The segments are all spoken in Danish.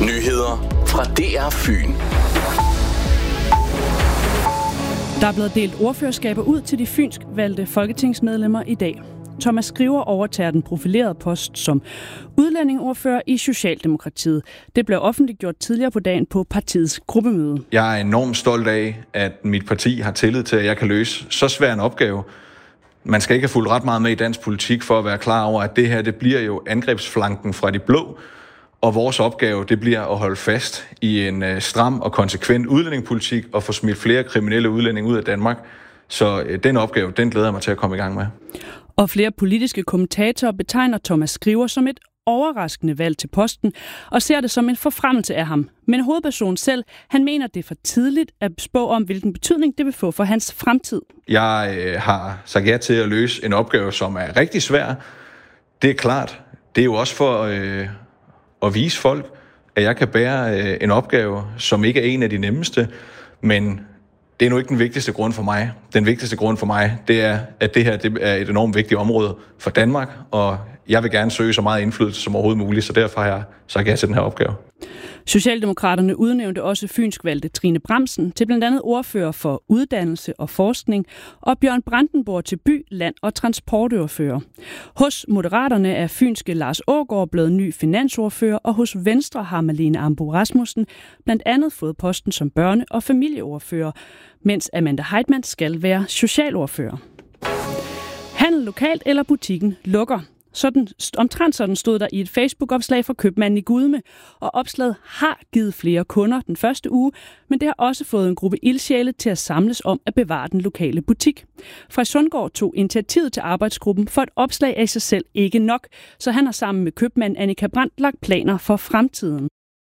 Nyheder fra DR Fyn. Der er blevet delt ordførerskaber ud til de fynsk valgte folketingsmedlemmer i dag. Thomas Skriver overtager den profilerede post som udlændingeordfører i Socialdemokratiet. Det blev offentliggjort tidligere på dagen på partiets gruppemøde. Jeg er enormt stolt af, at mit parti har tillid til, at jeg kan løse så svær en opgave. Man skal ikke have fulgt ret meget med i dansk politik for at være klar over, at det her det bliver jo angrebsflanken fra de blå. Og vores opgave det bliver at holde fast i en stram og konsekvent udlændingepolitik og få smidt flere kriminelle udlændinge ud af Danmark. Så den opgave, den glæder jeg mig til at komme i gang med. Og flere politiske kommentatorer betegner Thomas Skriver som et overraskende valg til posten og ser det som en forfremmelse af ham. Men hovedpersonen selv, han mener, det er for tidligt at spå om, hvilken betydning det vil få for hans fremtid. Jeg har sagt ja til at løse en opgave, som er rigtig svær. Det er klart. Det er jo også for at vise folk, at jeg kan bære en opgave, som ikke er en af de nemmeste, men det er nu ikke den vigtigste grund for mig. Den vigtigste grund for mig, det er, at det her det er et enormt vigtigt område for Danmark, og jeg vil gerne søge så meget indflydelse som overhovedet muligt, så derfor har jeg sagt ja til den her opgave. Socialdemokraterne udnævnte også fynsk valgte Trine Bramsen til blandt andet ordfører for uddannelse og forskning, og Bjørn Brandenborg til by, land og transportordfører. Hos Moderaterne er fynske Lars Aagaard blevet ny finansordfører, og hos Venstre har Marlene Ambo-Rasmussen blandt andet fået posten som børne- og familieordfører, mens Amanda Heitmann skal være socialordfører. Handel lokalt eller butikken lukker. Omtrent sådan stod der i et Facebook-opslag fra købmanden i Gudme, og opslaget har givet flere kunder den første uge, men det har også fået en gruppe ildsjæle til at samles om at bevare den lokale butik. Fra Sundgaard tog initiativet til arbejdsgruppen, for et opslag er i sig selv ikke nok, så han har sammen med købmanden Annika Brandt lagt planer for fremtiden.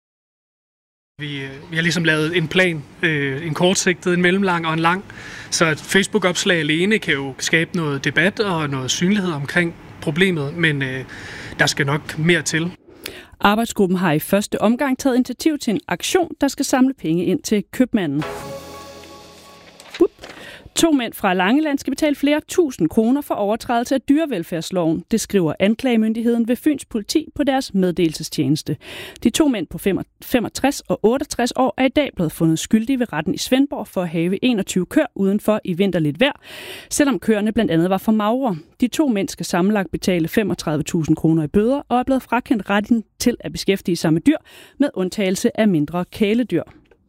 Vi har ligesom lavet en plan, en kortsigtet, en mellemlang og en lang, så et Facebook-opslag alene kan jo skabe noget debat og noget synlighed omkring problemet, men der skal nok mere til. Arbejdsgruppen har i første omgang taget initiativ til en aktion, der skal samle penge ind til købmanden. 2 mænd fra Langeland skal betale flere tusind kroner for overtrædelse af dyrevelfærdsloven. Det skriver anklagemyndigheden ved Fyns politi på deres meddelelsestjeneste. De 2 mænd på 65 og 68 år er i dag blevet fundet skyldige ved retten i Svendborg for at have 21 køer udenfor i vinterligt vejr, selvom køerne blandt andet var for magre. De 2 mænd skal sammenlagt betale 35.000 kroner i bøder og er blevet frakendt retten til at beskæftige sig med dyr med undtagelse af mindre kæledyr.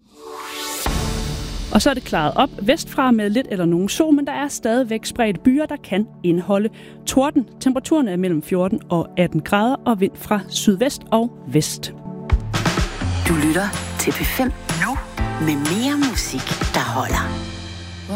Og så er det klaret op vestfra med lidt eller nogen sol, men der er stadigvæk spredt byer, der kan indeholde torden. Temperaturen er mellem 14 og 18 grader og vind fra sydvest og vest. Du lytter til P5 nu med mere musik, der holder.